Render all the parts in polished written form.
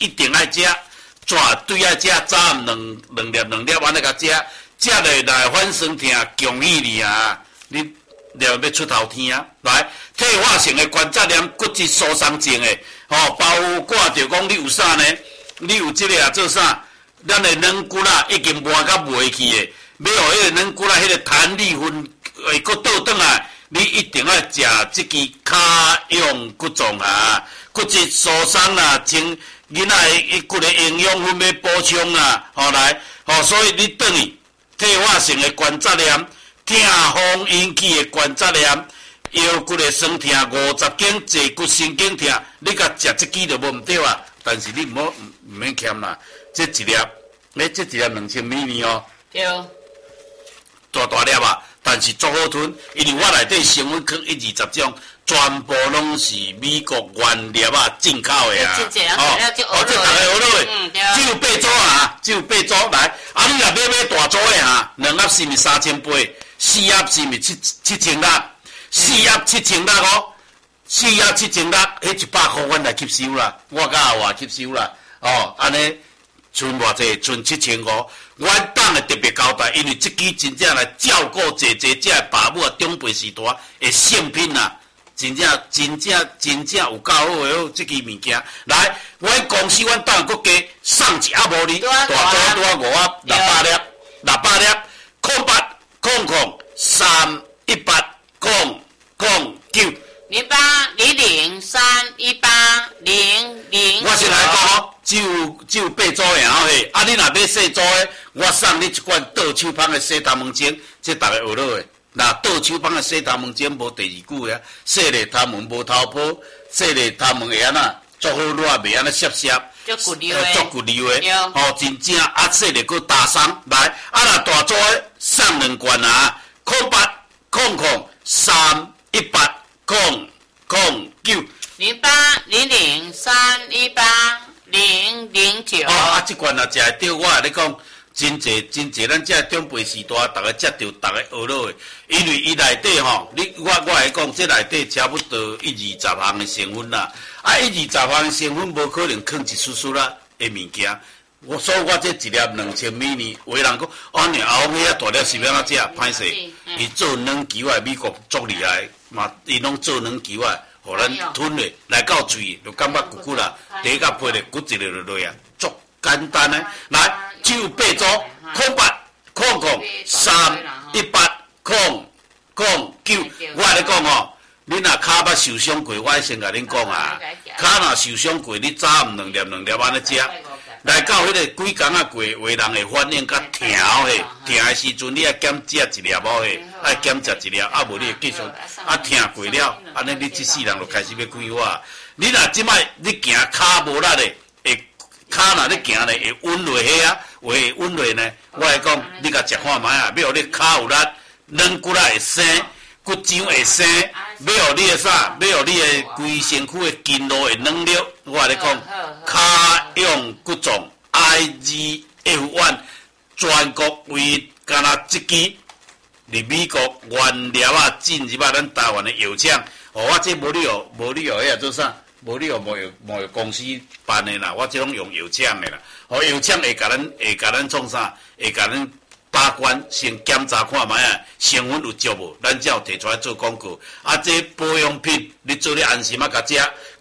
一定爱食，绝对爱食，早暗两粒安尼甲食，食落来反酸痛，恭喜你啊！你了要出头天啊！来，退化性的关节炎、骨质疏松症的，包括着讲你有啥呢？你有这个啊做啥？咱的软骨啦已经磨到袂去的，要互迄个软骨啦，迄个弹力分会搁倒转来，你一定要食这支卡用骨种啊，骨质疏松啦，精囡仔的骨的营养分要补充啦，来，所以你等于退化性的关节炎、痛风引起的关节炎、腰骨的酸痛、50肩坐骨神经痛，你甲食这支就无毋对啊。但是你唔免欠啦，这一粒2000 ml 哦， 对， 大粒啊，但是足好吞，因为我内底成分坑120种，全部拢是美国原粒啊进口的啊， 这大家学落的，只有8组啊，只有8组来，啊你若买大组的哈，2盒是毋是3800，4盒是毋是7600，4盒7600哦。4盒7600，迄100块阮来吸收啦，我甲阿华吸收啦，安尼剩偌济？剩7500。阮党的特别交代，因为这支真正来照顾这的爸母啊，长辈时代的性品啦，真正有够好的这支物件。来，阮公司阮党国家送一盒无哩，大组5盒600粒，600粒，0800318009。 0800318009。 我先来讲，只有8组尔嘿，啊，你若买细组的，我送你一罐倒手芳的洗头毛巾，这大家学落的。那倒手芳的洗头毛巾无第二句啊，洗咧头毛无头泡，洗咧头毛会安那足好热，袂安那涩涩， 足骨溜的， 足骨溜的，真正啊，洗咧佫打伤来，啊，若大组的送2罐啊，0800318009。 0800318009。 这罐若食会着，我跟你讲，真济，咱这长辈时代，大家食着，大家学落的，因为伊内底吼，我来讲，这内底差不多120项的成分啦，啊，120项的成分无可能放一丝啦的物件。所以我这一粒2000 ml， 有的人讲，你后尾大粒是要安怎食？歹势，伊做软球啊，美国足厉害嘛，伊拢做软球啊。互咱吞咧，来到嘴就感觉骨骨啦，第甲配咧骨一个就落啊，足简单诶。来，只有8组，0800318009。我来讲吼，你若骹捌受伤过，我先甲恁讲啊，骹若受伤过，你早暗2粒安尼食。来到迄个几工啊过，有的人会反应较疼嘿，疼的时阵你爱减食1粒嘿，爱减食1粒，啊无你会继续啊疼过了，安尼你这世人就开始要规划。你若即摆你行骹无力的，会骹若你行咧会稳落去啊，会稳落呢？我来讲，你甲食看觅啊，要互你骹有力，软骨啊会生，骨浆会生，要互你的啥？要互你的规身躯的筋络会软了。我来讲，卡用骨种 IGF1 全国唯一干那一支，伫美国原料啊进入咱台湾的药厂，我这无你哦，遐做啥？无你哦，贸易公司办的啦，我这种用药厂的啦。药厂会甲咱创啥？会甲咱把关，先检查看觅啊，成分有足无？咱才有摕出来做广告。啊，这保养品你做咧安心啊，甲食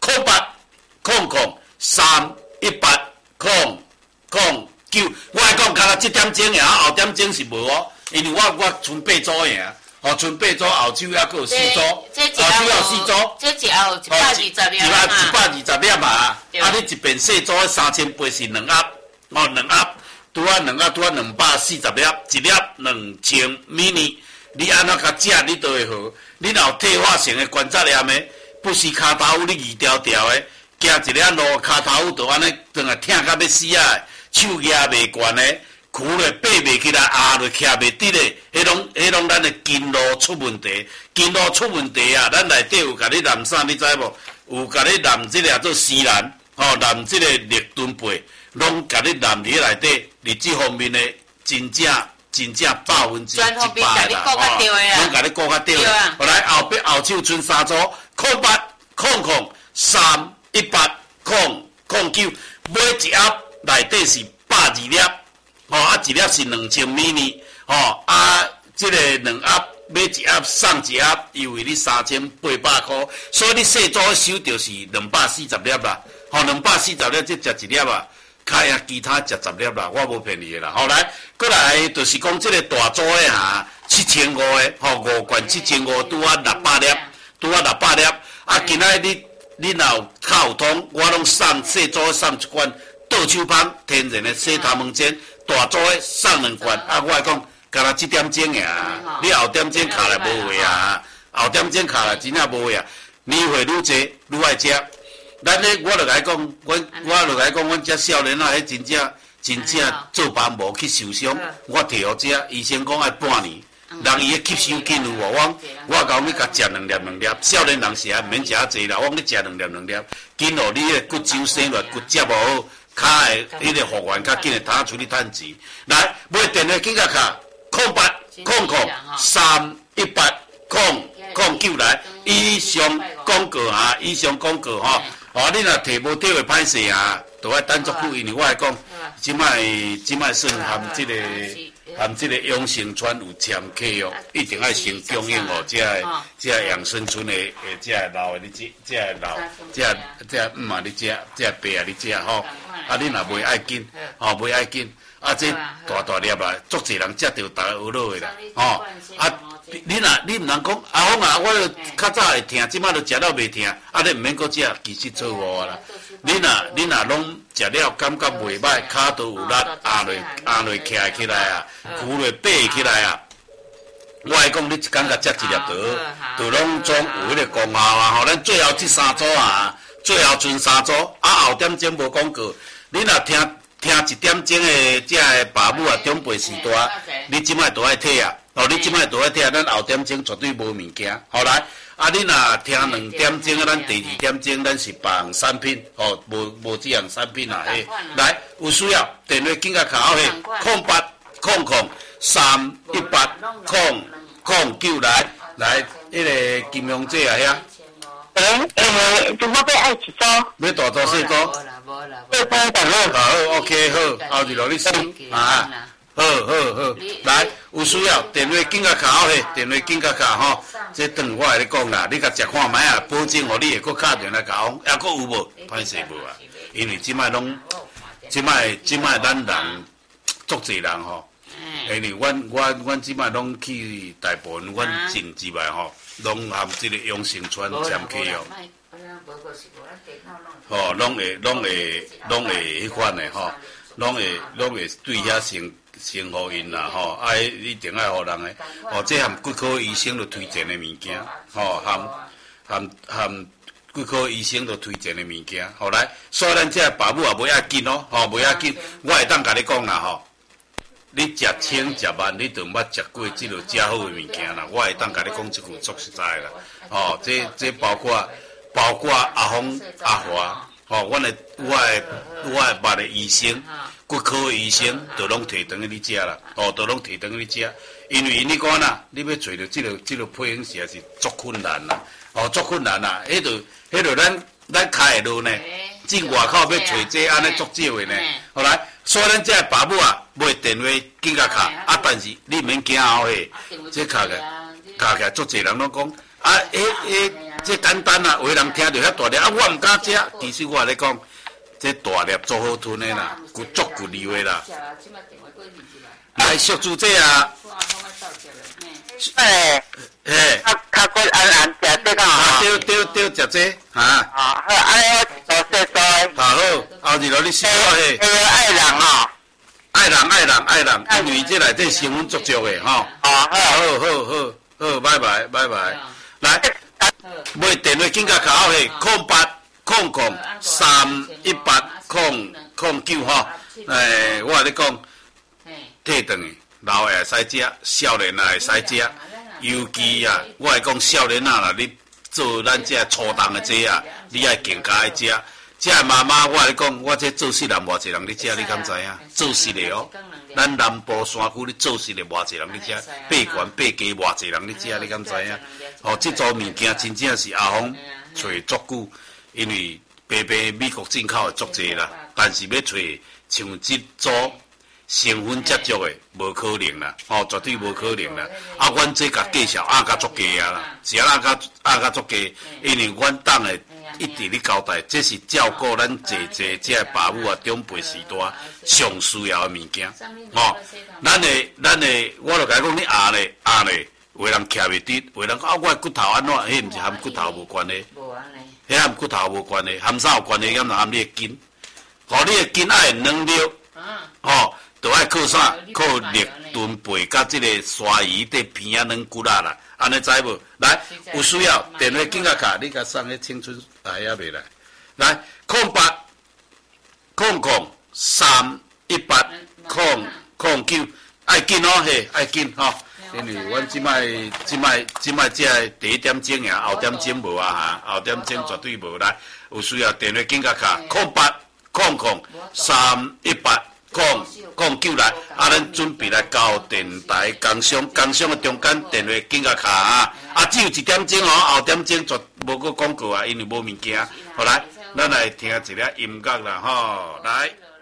0800318009。我来讲，敢若7点钟尔，后点钟是无哦，因为我剩8组尔，剩8组，后手还佫有4组，后手还有4组， 这一盒有120粒嘛 ，120粒嘛，啊，你一遍细组3800是2盒，2盒，拄啊2盒拄啊240粒，一粒2000 ml， 你安怎甲食，你都会好。你若有退化性的关节炎的，不是骹头你二条条的。行一个路，骹头就安尼，当下疼到要死啊！手压袂悬的，跍咧爬袂起来，压落徛袂直的，迄拢咱的筋络出问题。筋络出问题啊，咱内底有甲你染啥，你知无？有甲你染这个做西兰，染这个立敦贝，拢甲你染伫内底。伫这方面呢，真正100%啦，拢甲你顾较对啦。后来后手剩3组，0800318009。 买一盒内底是120粒，一粒是2000ml，这个2盒买一盒送一盒，优惠你3800块，所以你细组收就是240粒啦，240粒这食一粒啊。开啊，其他食10粒啦，我无骗你的啦。后来，过来就是讲这个大组的7500的，5罐7500，拄啊600粒，今仔你若有卡有通，我拢送细组送一罐倒手芳天然的洗头毛巾，大组的送2罐。我讲，干那7点钟呀，你后点钟卡来无位啊，后点钟卡来真正无位啊。年岁愈济愈爱食。咱咧，我就来讲，我就来讲，阮遮少年啊，迄真正做班无去受伤，我摕互食，医生讲爱半年，人伊迄吸收紧有无？我讲你甲食2粒，少年人是毋免食啊济啦，我讲你食2粒，紧互你迄骨质生落骨折无好，骹诶迄个复原较紧诶，通出去趁钱。来，买电话紧甲卡0800318009来，以上广告你若摕无对的歹势就爱等足久，因为我来讲，即摆算含即个永盛村有签客一定爱先供应这杨顺村的这老的你这老这你食，这白啊你食你若袂爱紧袂爱紧这大粒啦，足侪人食着大鹅肉的啦你毋通讲阿峰我较早会疼，即摆就食了袂疼，你毋免搁食，其实错误啦。你若拢食了感觉袂歹，骹都有力，压落起来扶落爬起来我来讲，你一工甲食一粒就拢总有迄个功效咱最后这3组最后剩3组后点钟无广告，你若听1点钟的这个爸母长辈时代，你即摆都爱摕你即摆都爱摕咱后点钟绝对无物件。好来，你若听2点钟咱第2点钟咱是别项产品，无这样产品来，有需要电话紧甲卡后0800318009来，迄个金融姐遐。 我要爱一组， 要大组细组？好 ，OK 好，后日落你收好，来，有需要电话紧甲卡电话紧甲卡这顿我来你讲啦，你甲食看卖保证互你会搁敲电来甲我，还搁有无？歹势无因为即摆咱人足侪人因为阮即摆拢去大部分，阮进入来拢含即个永盛村签客拢会迄款的拢会对遐生互因啦一定爱互人的这含骨科医生就推荐的物件含骨科医生就推荐的物件来，所以咱这爸母也袂要紧袂要紧，我会当甲你讲啦你食清食慢，你就毋捌食过即落遮好的物件啦。我会当甲你讲一句足实在啦。这包括阿峰、阿华，我的捌的医生、骨科医生，都拢摕转去你遮啦。都拢摕转去你遮，因为你讲啦，你要找到即落配型实在是足困难啦。足困难啦，迄度咱开的路呢，进外口要找这安尼足少的呢。后来。所以咱这爸母买电话紧甲卡但是你免惊这卡起来足侪人拢讲这简单有的人听着遐大粒我毋敢食，其实我咧讲，这大粒足好吞的啦，足骨溜的啦。来，小猪姐较过安食这个对，食这好，多谢好，后日落你收爱人，因为这内底成分足足的好，拜拜。来，买电话紧甲卡号0800318009我跟你讲，退转去，老的会使食，少年也会使食，尤其我来讲少年啦，你做咱这初档的这你爱更加爱食。这妈妈，我来讲，我这做事人偌济人咧食，你敢知影？做事的咱南部山区咧做事的偌济人咧食，八县八家偌济人咧食，你敢知影？这组物件真正是阿峰找足久，因为白美国进口的足济啦。 但是要找像这组成分接触的，无可能啦，绝对无可能啦。啊，阮这甲介绍甲足加啦，是甲足加，因为阮党的一直咧交代，这是照顾咱这个爸母啊，长辈时代上需要的物件，咱的，我就甲你讲，你压咧，有人徛袂直，有人讲啊，我骨头安怎？迄毋是含骨头无关系，迄含骨头无关系，含啥有关系？敢若含你的筋，你的筋爱能力，就爱靠啥？靠力臀背甲这个鲨鱼在片啊软骨啦，安尼知无？来，有需要电话紧甲卡，你甲送个青春来也未来。来0800-318-009，爱紧嘿，爱紧因为阮即摆只第一点钟呀，后点钟无啊后点钟绝对无来。有需要电话紧甲卡0800-318-009来，咱准备来交电台工商的中间电话紧甲卡只有一点钟后点钟就无个广告因为无物件。好来，咱来听一个音乐啦来。